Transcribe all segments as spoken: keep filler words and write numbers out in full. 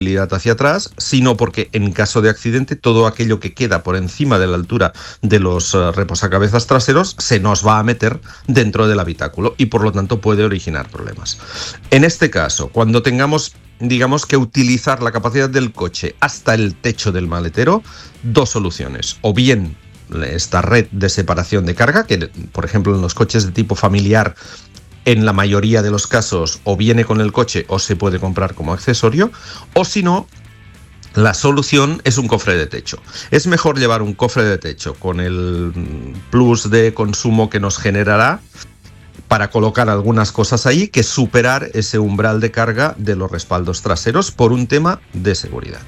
movilidad hacia atrás, sino porque en caso de accidente todo aquello que queda por encima de la altura de los uh, reposacabezas traseros se nos va a meter dentro del habitáculo y por lo tanto puede originar problemas. En este caso, cuando tengamos, digamos, que utilizar la capacidad del coche hasta el techo del maletero, dos soluciones: o bien esta red de separación de carga, que por ejemplo en los coches de tipo familiar en la mayoría de los casos o viene con el coche o se puede comprar como accesorio, o si no, la solución es un cofre de techo. Es mejor llevar un cofre de techo con el plus de consumo que nos generará para colocar algunas cosas ahí que superar ese umbral de carga de los respaldos traseros por un tema de seguridad.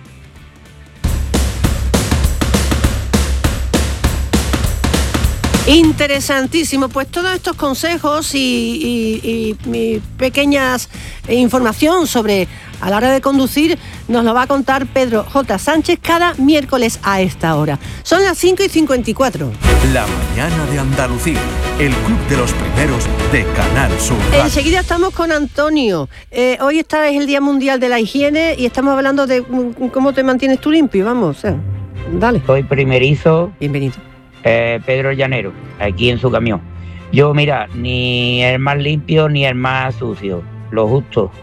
Interesantísimo, pues todos estos consejos y, y, y, y pequeñas información sobre a la hora de conducir nos lo va a contar Pedro J. Sánchez cada miércoles a esta hora. Son las cinco y cincuenta y cuatro. La mañana de Andalucía, el club de los primeros de Canal Sur Radio. Enseguida estamos con Antonio. Eh, hoy está es el Día Mundial de la Higiene y estamos hablando de cómo te mantienes tú limpio, vamos, o sea, dale. Soy primerizo. Bienvenido. Eh, Pedro Llanero, aquí en su camión. Yo, mira, ni el más limpio ni el más sucio, lo justo.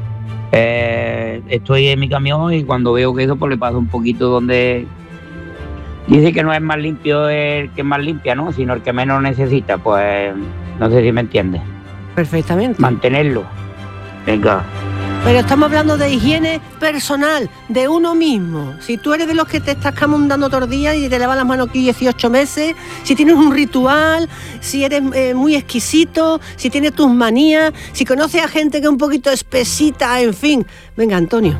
Eh, estoy en mi camión y cuando veo que eso, pues le paso un poquito donde... Dice que no es más limpio el que más limpia, ¿no? Sino el que menos necesita, pues no sé si me entiende. Perfectamente. Mantenerlo. Venga. Pero estamos hablando de higiene personal, de uno mismo. Si tú eres de los que te estás camundando todos los días y te lavas las manos aquí dieciocho meses, si tienes un ritual, si eres eh, muy exquisito, si tienes tus manías, si conoces a gente que es un poquito espesita, en fin. Venga, Antonio.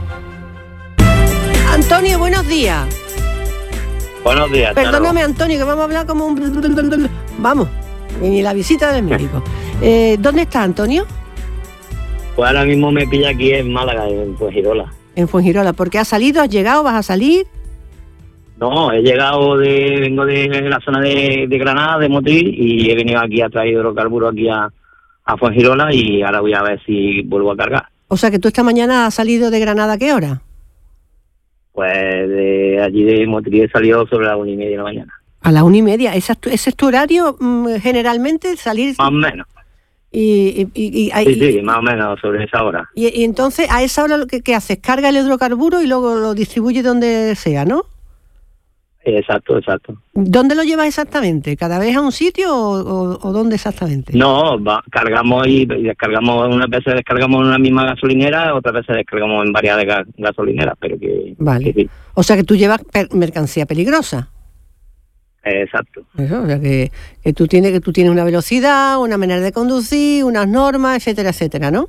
Antonio, buenos días. Buenos días. Perdóname, claro. Antonio, que vamos a hablar como un... Vamos, ni la visita del médico. Eh, ¿Dónde está Antonio? Pues ahora mismo me pilla aquí en Málaga, en Fuengirola. En Fuengirola, ¿porque has salido, has llegado, vas a salir? No, he llegado de, vengo de la zona de, de Granada, de Motril, y he venido aquí a traer hidrocarburos aquí a, a Fuengirola y ahora voy a ver si vuelvo a cargar. O sea que tú esta mañana has salido de Granada, ¿a qué hora? Pues de allí de Motril he salido sobre las una y media de la mañana. A las una y media, ¿ese es tu, ese es tu horario mmm, generalmente, salir? Más o menos. Y, y, y, y, sí, sí, y, más o menos sobre esa hora. Y, y entonces, a esa hora, ¿qué, qué haces? Carga el hidrocarburo y luego lo distribuye donde sea, ¿no? Exacto, exacto. ¿Dónde lo llevas exactamente? ¿Cada vez a un sitio o, o, o dónde exactamente? No, va, cargamos y, y descargamos, unas veces descargamos en una misma gasolinera, otras veces descargamos en varias de ga- gasolineras, pero que... Vale. Que sí. O sea que tú llevas per- mercancía peligrosa. Exacto. Eso, o sea que, que tú tienes que tú tienes una velocidad, una manera de conducir, unas normas, etcétera, etcétera, ¿no?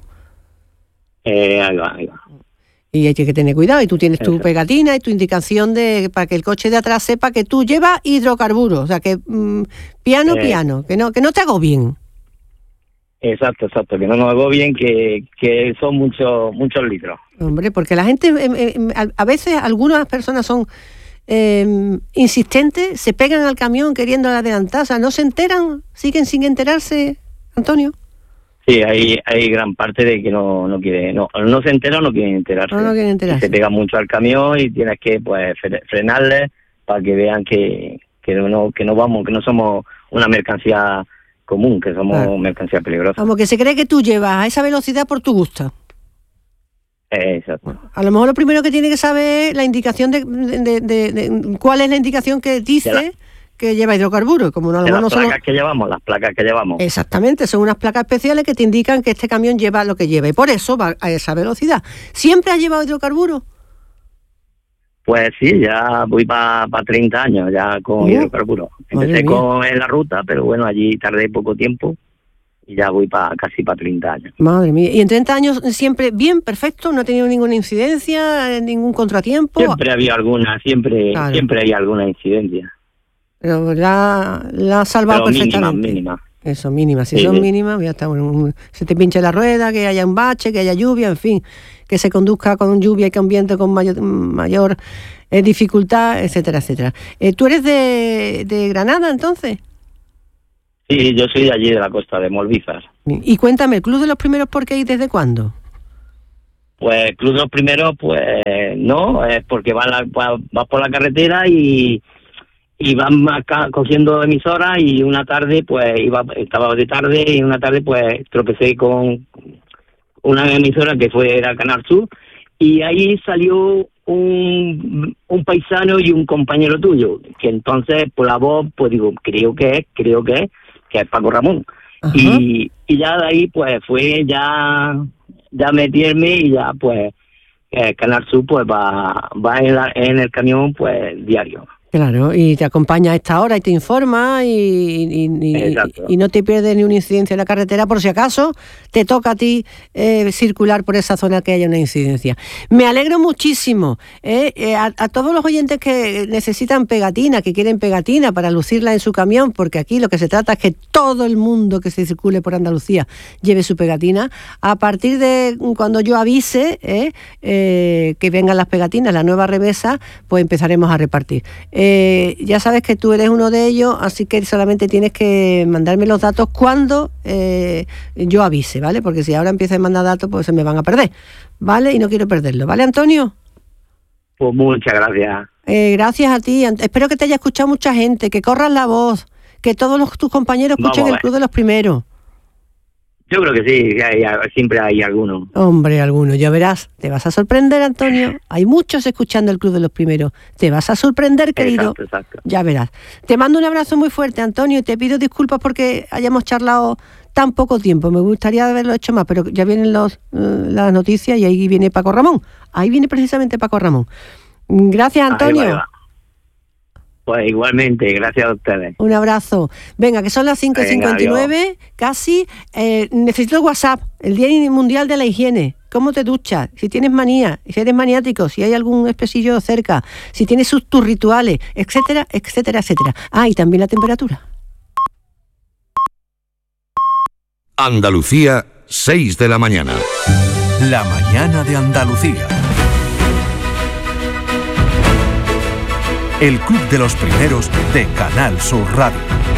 Eh, ahí va, ahí va. Y hay que tener cuidado, y tú tienes tu Eso. pegatina y tu indicación de para que el coche de atrás sepa que tú llevas hidrocarburos, o sea que mmm, piano, Eh. piano, que no que no te hago bien. Exacto, exacto, que no nos hago bien, que, que son muchos muchos litros. Hombre, porque la gente, eh, eh, a, a veces algunas personas son eh, insistentes, se pegan al camión queriendo adelantar, o sea, no se enteran, siguen sin enterarse, Antonio. Sí, hay hay gran parte de que no no quiere, no no se entera o no quieren enterarse. No, no quieren enterarse. Se pega mucho al camión y tienes que pues fre- frenarle para que vean que que no que no vamos, que no somos una mercancía común, que somos Claro. mercancía peligrosa. Como que se cree que tú llevas a esa velocidad por tu gusto. Eh, exacto. A lo mejor lo primero que tiene que saber es la indicación de, de, de, de- de- cuál es la indicación que dice De la- que lleva hidrocarburos, como no, a lo De mejor las no solo... placas que llevamos, las placas que llevamos. Exactamente, son unas placas especiales que te indican que este camión lleva lo que lleva y por eso va a esa velocidad. ¿Siempre has llevado hidrocarburos? Pues sí, ya voy para pa treinta años ya con Uh, hidrocarburos. madre Empecé mía. con en la ruta, pero bueno, allí tardé poco tiempo y ya voy para casi para treinta años. Madre mía, y en treinta años siempre bien, perfecto, no ha tenido ninguna incidencia, eh, ningún contratiempo. Siempre había alguna, siempre Claro. siempre hay alguna incidencia. Pero la, la has salvado Pero mínima, perfectamente. mínima. Eso, mínimas. Si Sí, son sí. mínimas, ya está. Bueno, un- se te pinche la rueda, que haya un bache, que haya lluvia, en fin, que se conduzca con lluvia y que ambiente con mayor, mayor eh, dificultad, etcétera, etcétera. Eh, ¿Tú eres de, de Granada, entonces? Sí, yo soy de allí, de la costa, de Molvízar. Y cuéntame, ¿el Club de los Primeros por qué y desde cuándo? Pues el Club de los Primeros, pues no, es porque vas va, va por la carretera y, y van acá cogiendo emisoras y una tarde, pues iba estaba de tarde y una tarde, pues tropecé con una emisora que fue era Canal Sur y ahí salió un, un paisano y un compañero tuyo, que entonces por la voz, pues digo, creo que es, creo que es, que es Paco Ramón. Y, y ya de ahí, pues fue ya... ya meterme y ya pues eh, Canal Sur pues va va en, la, en el camión pues diario. Claro, y te acompaña a esta hora y te informa y, y, y, y no te pierdes ni una incidencia en la carretera por si acaso te toca a ti eh, circular por esa zona que haya una incidencia. Me alegro muchísimo eh, eh, a, a todos los oyentes que necesitan pegatina, que quieren pegatina para lucirla en su camión, porque aquí lo que se trata es que todo el mundo que se circule por Andalucía lleve su pegatina. A partir de cuando yo avise eh, eh, que vengan las pegatinas, la nueva remesa, pues empezaremos a repartir. Eh, ya sabes que tú eres uno de ellos, así que solamente tienes que mandarme los datos cuando eh, yo avise, ¿vale? Porque si ahora empiezo a mandar datos, pues se me van a perder, ¿vale? Y no quiero perderlo, ¿vale, Antonio? Pues muchas gracias. Eh, gracias a ti. Espero que te haya escuchado mucha gente, que corras la voz, que todos los, tus compañeros escuchen el Club de los Primeros. Yo creo que sí, hay, hay, siempre hay alguno. Hombre, alguno, ya verás. Te vas a sorprender, Antonio. Hay muchos escuchando el Club de los Primeros. Te vas a sorprender, querido. Exacto, exacto. Ya verás. Te mando un abrazo muy fuerte, Antonio, y te pido disculpas porque hayamos charlado tan poco tiempo. Me gustaría haberlo hecho más, pero ya vienen los, uh, las noticias y ahí viene Paco Ramón. Ahí viene precisamente Paco Ramón. Gracias, Antonio. Ahí va, ahí va. Pues igualmente, gracias a ustedes. Un abrazo. Venga, que son las cinco y cincuenta y nueve, casi. Eh, necesito el WhatsApp, el Día Mundial de la Higiene. ¿Cómo te duchas? Si tienes manía, si eres maniático, si hay algún espesillo cerca, si tienes sus, tus rituales, etcétera, etcétera, etcétera. Ah, y también la temperatura. Andalucía, seis de la mañana. La mañana de Andalucía. El Club de los Primeros de Canal Sur Radio.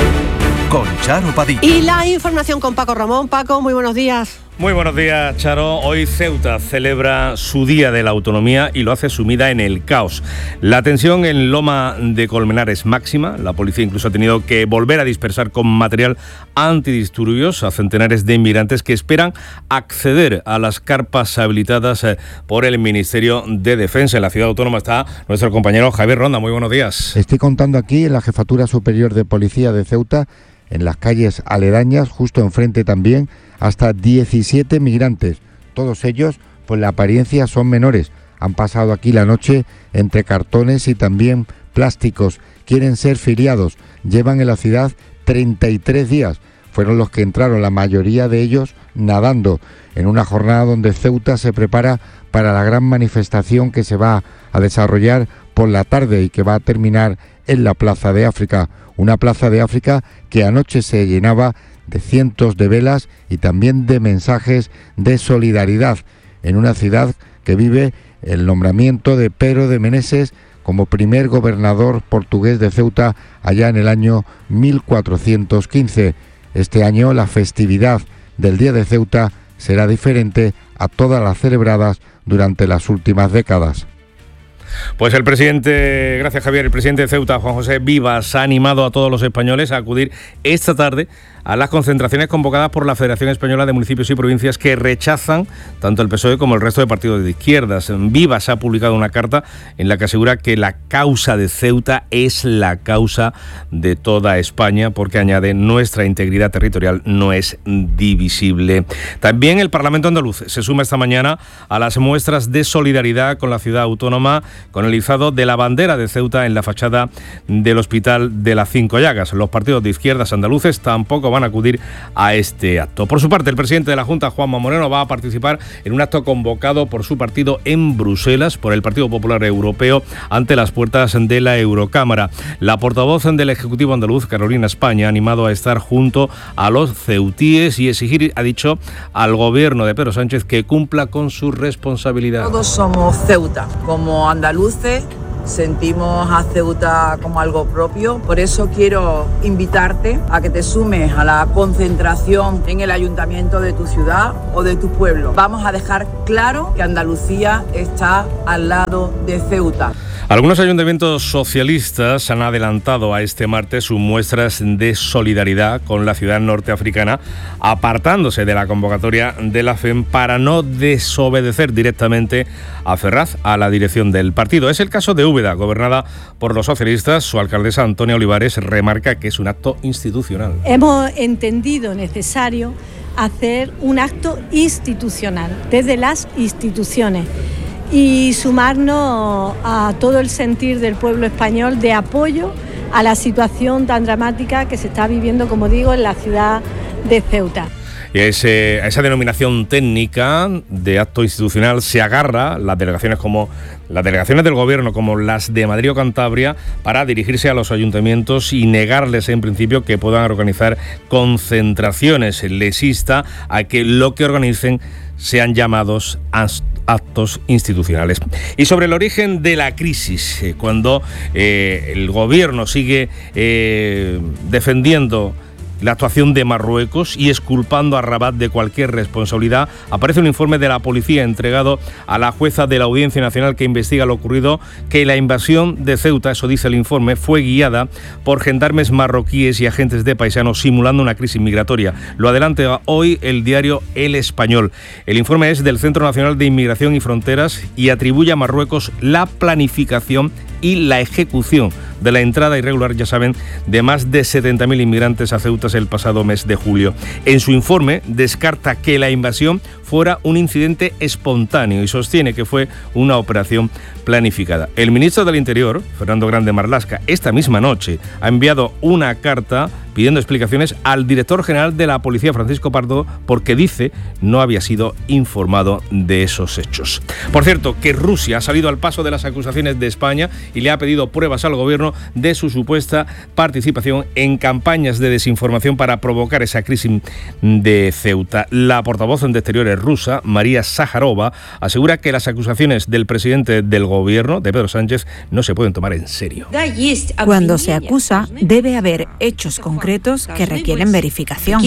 Con Charo Padilla. Y la información con Paco Ramón. Paco, muy buenos días. Muy buenos días, Charo. Hoy Ceuta celebra su Día de la Autonomía y lo hace sumida en el caos. La tensión en Loma de Colmenar es máxima. La policía incluso ha tenido que volver a dispersar con material antidisturbios a centenares de inmigrantes que esperan acceder a las carpas habilitadas por el Ministerio de Defensa. En la ciudad autónoma está nuestro compañero Javier Ronda. Muy buenos días. Estoy contando aquí en la Jefatura Superior de Policía de Ceuta, en las calles aledañas, justo enfrente también, hasta diecisiete migrantes. Todos ellos, por la apariencia, son menores. Han pasado aquí la noche entre cartones y también plásticos. Quieren ser filiados. Llevan en la ciudad treinta y tres días. Fueron los que entraron, la mayoría de ellos nadando, en una jornada donde Ceuta se prepara para la gran manifestación que se va a desarrollar por la tarde y que va a terminar en la Plaza de África. Una Plaza de África que anoche se llenaba de cientos de velas y también de mensajes de solidaridad en una ciudad que vive el nombramiento de Pedro de Meneses como primer gobernador portugués de Ceuta allá en el año mil cuatrocientos quince. Este año la festividad del Día de Ceuta será diferente a todas las celebradas durante las últimas décadas. Pues el presidente, gracias Javier, el presidente de Ceuta, Juan José Vivas, ha animado a todos los españoles a acudir esta tarde a las concentraciones convocadas por la Federación Española de Municipios y Provincias que rechazan tanto el P S O E como el resto de partidos de izquierdas. Vivas ha publicado una carta en la que asegura que la causa de Ceuta es la causa de toda España, porque añade: nuestra integridad territorial no es divisible. También el Parlamento andaluz se suma esta mañana a las muestras de solidaridad con la ciudad autónoma, con el izado de la bandera de Ceuta en la fachada del Hospital de las Cinco Llagas. Los partidos de izquierdas andaluces tampoco van a acudir a este acto. Por su parte, el presidente de la Junta, Juanma Moreno, va a participar en un acto convocado por su partido en Bruselas, por el Partido Popular Europeo, ante las puertas de la Eurocámara. La portavoz del Ejecutivo andaluz, Carolina España, ha animado a estar junto a los ceutíes y exigir, ha dicho, al gobierno de Pedro Sánchez que cumpla con su responsabilidad. Todos somos Ceuta, como andaluces, sentimos a Ceuta como algo propio. Por eso quiero invitarte a que te sumes a la concentración en el ayuntamiento de tu ciudad o de tu pueblo. Vamos a dejar claro que Andalucía está al lado de Ceuta. Algunos ayuntamientos socialistas han adelantado a este martes sus muestras de solidaridad con la ciudad norteafricana, apartándose de la convocatoria de la F E M para no desobedecer directamente a Ferraz, a la dirección del partido. Es el caso de Úbeda, gobernada por los socialistas. Su alcaldesa Antonia Olivares remarca que es un acto institucional. Hemos entendido necesario hacer un acto institucional, desde las instituciones, y sumarnos a todo el sentir del pueblo español de apoyo a la situación tan dramática que se está viviendo, como digo, en la ciudad de Ceuta. Y a, ese, a esa denominación técnica de acto institucional se agarra las delegaciones como las delegaciones del gobierno como las de Madrid o Cantabria para dirigirse a los ayuntamientos y negarles en principio que puedan organizar concentraciones. Les insta a que lo que organicen sean llamados actos institucionales. Y sobre el origen de la crisis, eh, cuando eh, el gobierno sigue eh, defendiendo la actuación de Marruecos y exculpando a Rabat de cualquier responsabilidad, aparece un informe de la policía entregado a la jueza de la Audiencia Nacional que investiga lo ocurrido, que la invasión de Ceuta, eso dice el informe, fue guiada por gendarmes marroquíes y agentes de paisanos simulando una crisis migratoria. Lo adelanta hoy el diario El Español. El informe es del Centro Nacional de Inmigración y Fronteras y atribuye a Marruecos la planificación y la ejecución de la entrada irregular, ya saben, de más de setenta mil inmigrantes a Ceuta el pasado mes de julio. En su informe descarta que la invasión fuera un incidente espontáneo y sostiene que fue una operación planificada. El ministro del Interior, Fernando Grande Marlaska, esta misma noche ha enviado una carta pidiendo explicaciones al director general de la Policía, Francisco Pardo, porque dice no había sido informado de esos hechos. Por cierto, que Rusia ha salido al paso de las acusaciones de España y le ha pedido pruebas al gobierno de su supuesta participación en campañas de desinformación para provocar esa crisis de Ceuta. La portavoz de Exteriores rusa, María Sájarova, asegura que las acusaciones del presidente del gobierno, de Pedro Sánchez, no se pueden tomar en serio. Cuando se acusa, debe haber hechos concretos que requieren verificación.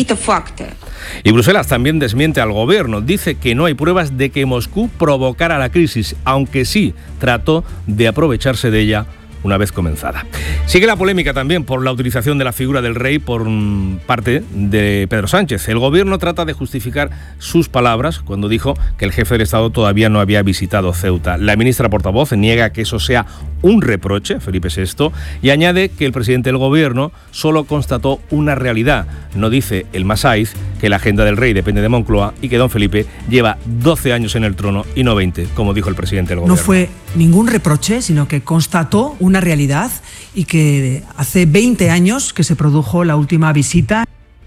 Y Bruselas también desmiente al gobierno. Dice que no hay pruebas de que Moscú provocara la crisis, aunque sí trató de aprovecharse de ella una vez comenzada. Sigue la polémica también por la utilización de la figura del rey por parte de Pedro Sánchez. El gobierno trata de justificar sus palabras cuando dijo que el jefe del Estado todavía no había visitado Ceuta. La ministra portavoz niega que eso sea un reproche, Felipe sexto, y añade que el presidente del gobierno solo constató una realidad. No dice el Masaiz que la agenda del rey depende de Moncloa y que don Felipe lleva doce años en el trono y no veinte, como dijo el presidente del gobierno. No fue ningún reproche, sino que constató una realidad y que hace veinte años que se produjo la última visita.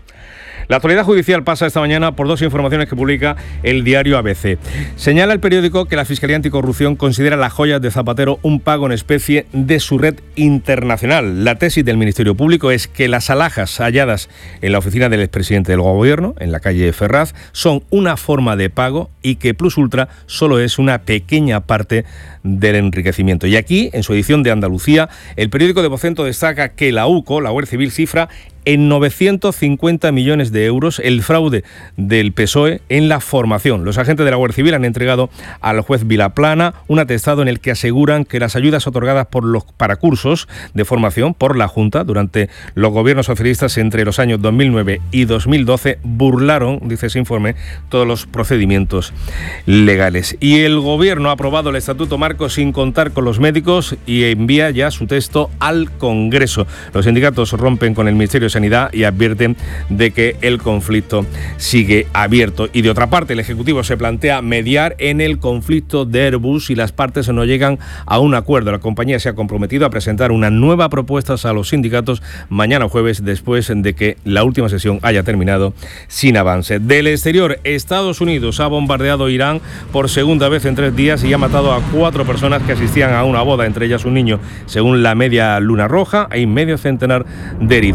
La actualidad judicial pasa esta mañana por dos informaciones que publica el diario A B C. Señala el periódico que la Fiscalía Anticorrupción considera las joyas de Zapatero un pago en especie de su red internacional. La tesis del Ministerio Público es que las alhajas halladas en la oficina del expresidente del Gobierno, en la calle Ferraz, son una forma de pago y que Plus Ultra solo es una pequeña parte del enriquecimiento. Y aquí, en su edición de Andalucía, el periódico de Vocento destaca que la UCO, la Guardia Civil, cifra en novecientos cincuenta millones de euros el fraude del P S O E en la formación. Los agentes de la Guardia Civil han entregado al juez Vilaplana un atestado en el que aseguran que las ayudas otorgadas por los para cursos de formación por la Junta durante los gobiernos socialistas entre los años dos mil nueve y dos mil doce burlaron, dice ese informe, todos los procedimientos legales. Y el gobierno ha aprobado el Estatuto Marco sin contar con los médicos y envía ya su texto al Congreso. Los sindicatos rompen con el Ministerio de Sanidad y advierten de que el conflicto sigue abierto. Y de otra parte, el Ejecutivo se plantea mediar en el conflicto de Airbus y las partes no llegan a un acuerdo. La compañía se ha comprometido a presentar una nueva propuesta a los sindicatos mañana jueves, después de que la última sesión haya terminado sin avance. Del exterior, Estados Unidos ha bombardeado Irán por segunda vez en tres días y ha matado a cuatro personas que asistían a una boda, entre ellas un niño. Según la Media Luna Roja, hay medio centenar de heridos. Teherán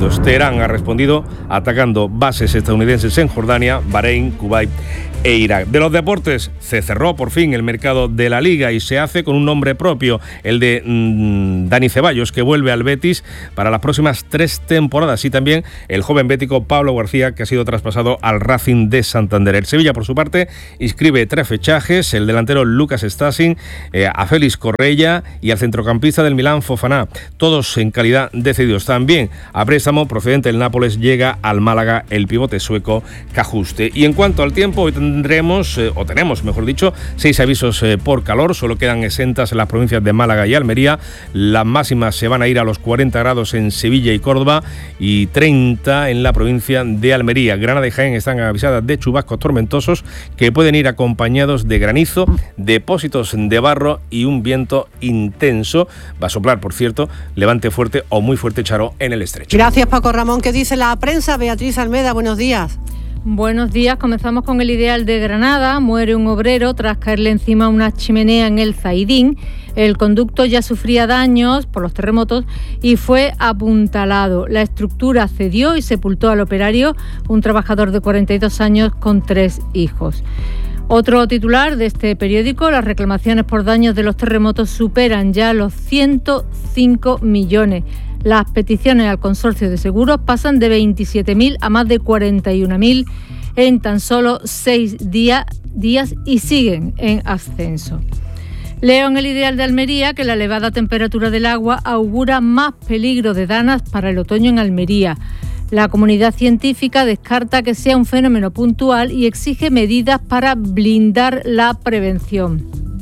Irán ha respondido atacando bases estadounidenses en Jordania, Bahrein, Kuwait e Irak. De los deportes, se cerró por fin el mercado de la Liga y se hace con un nombre propio, el de mmm, Dani Ceballos, que vuelve al Betis para las próximas tres temporadas, y también el joven bético Pablo García, que ha sido traspasado al Racing de Santander. El Sevilla, por su parte, inscribe tres fichajes: el delantero Lucas Stasin, eh, a Félix Correia y al centrocampista del Milán Fofana, todos en calidad de cedidos. También a préstamo procedente del Nápoles llega al Málaga el pivote sueco Cajuste. Y en cuanto al tiempo, hoy tendremos, eh, o tenemos mejor dicho, seis avisos eh, por calor, solo quedan exentas en las provincias de Málaga y Almería. Las máximas se van a ir a los cuarenta grados en Sevilla y Córdoba y treinta en la provincia de Almería. Granada y Jaén están avisadas de chubascos tormentosos que pueden ir acompañados de granizo, depósitos de barro y un viento intenso. Va a soplar, por cierto, levante fuerte o muy fuerte, Charo, en el estrecho. Gracias, Paco Ramón. ¿Qué dice la prensa? Beatriz Almeda, buenos días. Buenos días, comenzamos con el Ideal de Granada. Muere un obrero tras caerle encima una chimenea en el Zaidín. El conducto ya sufría daños por los terremotos y fue apuntalado. La estructura cedió y sepultó al operario, un trabajador de cuarenta y dos años con tres hijos. Otro titular de este periódico: las reclamaciones por daños de los terremotos superan ya los ciento cinco millones. Las peticiones al consorcio de seguros pasan de veintisiete mil a más de cuarenta y un mil en tan solo seis día, días y siguen en ascenso. Leo en el Ideal de Almería que la elevada temperatura del agua augura más peligro de danas para el otoño en Almería. La comunidad científica descarta que sea un fenómeno puntual y exige medidas para blindar la prevención.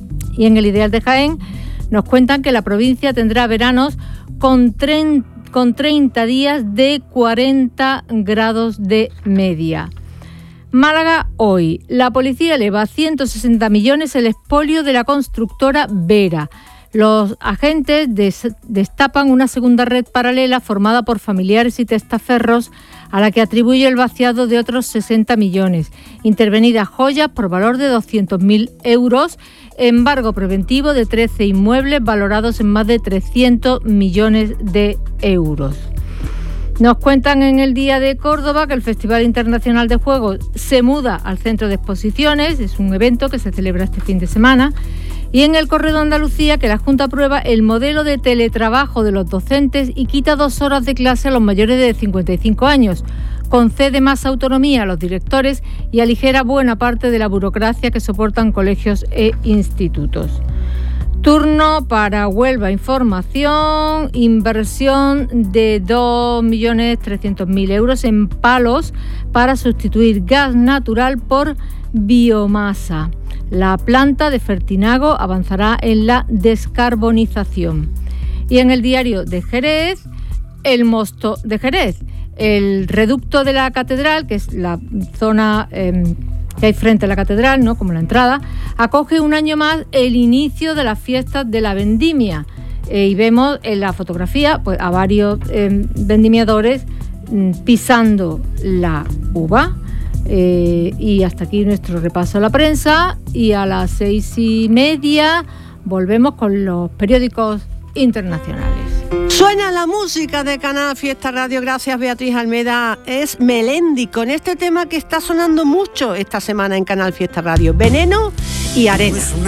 Y en el Ideal de Jaén nos cuentan que la provincia tendrá veranos con, con treinta días de cuarenta grados de media. Málaga hoy. La policía eleva a ciento sesenta millones el expolio de la constructora Vera. Los agentes des, destapan una segunda red paralela formada por familiares y testaferros a la que atribuye el vaciado de otros sesenta millones. Intervenidas joyas por valor de doscientos mil euros, embargo preventivo de trece inmuebles valorados en más de trescientos millones de euros. Nos cuentan en el Día de Córdoba que el Festival Internacional de Juegos se muda al Centro de Exposiciones, es un evento que se celebra este fin de semana. Y en el Correo de Andalucía que la Junta aprueba el modelo de teletrabajo de los docentes y quita dos horas de clase a los mayores de cincuenta y cinco años. Concede más autonomía a los directores y aligera buena parte de la burocracia que soportan colegios e institutos. Turno para Huelva Información, inversión de dos millones trescientos mil euros en Palos para sustituir gas natural por biomasa. La planta de Fertinago avanzará en la descarbonización. Y en el Diario de Jerez, el Mosto de Jerez, el reducto de la catedral, que es la zona eh, que hay frente a la catedral, ¿no?, como la entrada, acoge un año más el inicio de las fiestas de la vendimia. Eh, y vemos en la fotografía pues, a varios eh, vendimiadores mm, pisando la uva. Eh, y hasta aquí nuestro repaso a la prensa, y a las seis y media volvemos con los periódicos internacionales. Suena la música de Canal Fiesta Radio, gracias Beatriz Almeda. Es Melendi con este tema que está sonando mucho esta semana en Canal Fiesta Radio: Veneno y Arena.